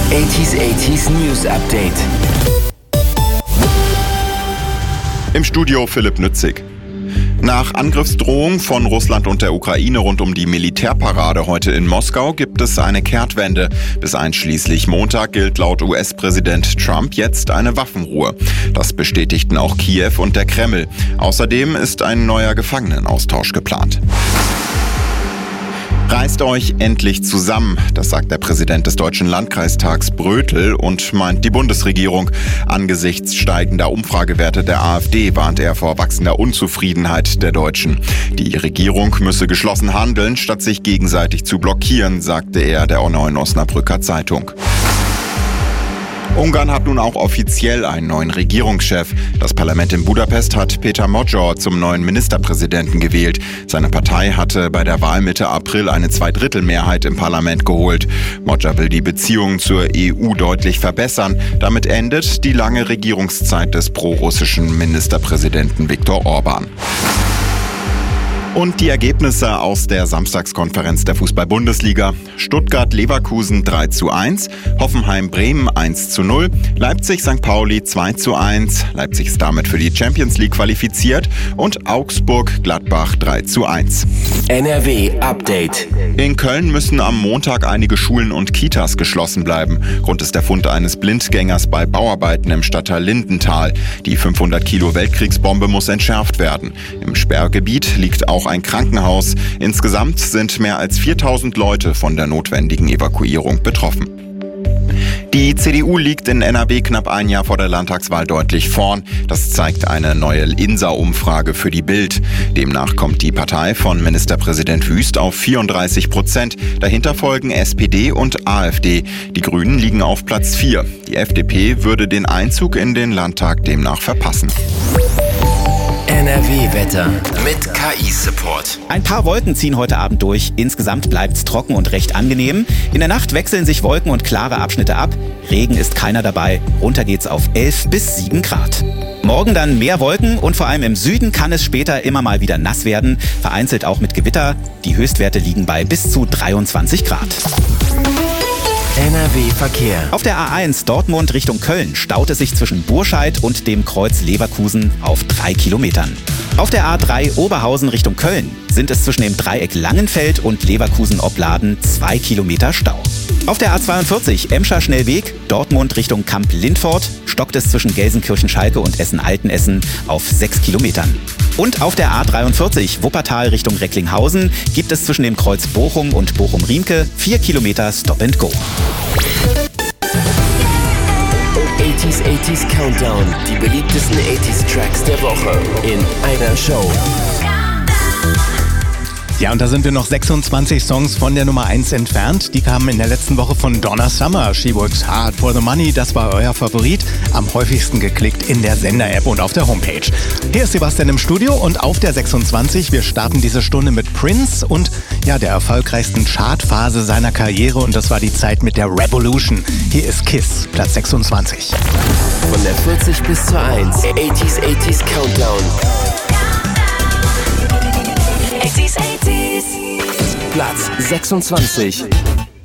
80s News Update. Im Studio Philipp Nützig. Nach Angriffsdrohung von Russland und der Ukraine rund um die Militärparade heute in Moskau gibt es eine Kehrtwende. Bis einschließlich Montag gilt laut US-Präsident Trump jetzt eine Waffenruhe. Das bestätigten auch Kiew und der Kreml. Außerdem ist ein neuer Gefangenenaustausch geplant. Reißt euch endlich zusammen, das sagt der Präsident des Deutschen Landkreistags Brötel und meint die Bundesregierung. Angesichts steigender Umfragewerte der AfD warnt er vor wachsender Unzufriedenheit der Deutschen. Die Regierung müsse geschlossen handeln, statt sich gegenseitig zu blockieren, sagte er der Neuen Osnabrücker Zeitung. Ungarn hat nun auch offiziell einen neuen Regierungschef. Das Parlament in Budapest hat Péter Magyar zum neuen Ministerpräsidenten gewählt. Seine Partei hatte bei der Wahl Mitte April eine Zweidrittelmehrheit im Parlament geholt. Magyar will die Beziehungen zur EU deutlich verbessern. Damit endet die lange Regierungszeit des prorussischen Ministerpräsidenten Viktor Orban. Und die Ergebnisse aus der Samstagskonferenz der Fußball-Bundesliga. Stuttgart-Leverkusen 3:1, Hoffenheim-Bremen 1:0, Leipzig-St. Pauli 2:1, Leipzig ist damit für die Champions League qualifiziert und Augsburg-Gladbach 3:1. NRW Update. In Köln müssen am Montag einige Schulen und Kitas geschlossen bleiben. Grund ist der Fund eines Blindgängers bei Bauarbeiten im Stadtteil Lindenthal. Die 500 Kilo Weltkriegsbombe muss entschärft werden. Im Sperrgebiet liegt auch ein Krankenhaus. Insgesamt sind mehr als 4000 Leute von der notwendigen Evakuierung betroffen. Die CDU liegt in NRW knapp ein Jahr vor der Landtagswahl deutlich vorn. Das zeigt eine neue INSA-Umfrage für die Bild. Demnach kommt die Partei von Ministerpräsident Wüst auf 34%. Dahinter folgen SPD und AfD. Die Grünen liegen auf Platz 4. Die FDP würde den Einzug in den Landtag demnach verpassen. NRW-Wetter mit KI-Support. Ein paar Wolken ziehen heute Abend durch. Insgesamt bleibt's trocken und recht angenehm. In der Nacht wechseln sich Wolken und klare Abschnitte ab. Regen ist keiner dabei. Runter geht's auf 11 bis 7 Grad. Morgen dann mehr Wolken und vor allem im Süden kann es später immer mal wieder nass werden. Vereinzelt auch mit Gewitter. Die Höchstwerte liegen bei bis zu 23 Grad. NRW-Verkehr. Auf der A1 Dortmund Richtung Köln staut es sich zwischen Burscheid und dem Kreuz Leverkusen auf 3 Kilometern. Auf der A3 Oberhausen Richtung Köln sind es zwischen dem Dreieck Langenfeld und Leverkusen-Opladen 2 Kilometer Stau. Auf der A42 Emscher Schnellweg Dortmund Richtung Kamp-Lindfort stockt es zwischen Gelsenkirchen-Schalke und Essen-Altenessen auf 6 Kilometern. Und auf der A43 Wuppertal Richtung Recklinghausen gibt es zwischen dem Kreuz Bochum und Bochum-Riemke 4 Kilometer Stop and Go. 80s Countdown. Die beliebtesten 80s Tracks der Woche in einer Show. Ja, und da sind wir noch 26 Songs von der Nummer 1 entfernt. Die kamen in der letzten Woche von Donna Summer. She Works Hard for the Money, das war euer Favorit. Am häufigsten geklickt in der Sender-App und auf der Homepage. Hier ist Sebastian im Studio und auf der 26. Wir starten diese Stunde mit Prince und ja, der erfolgreichsten Chartphase seiner Karriere. Und das war die Zeit mit der Revolution. Hier ist Kiss, Platz 26. Von der 40 bis zur 1. 80s Countdown. 80s. Platz 26.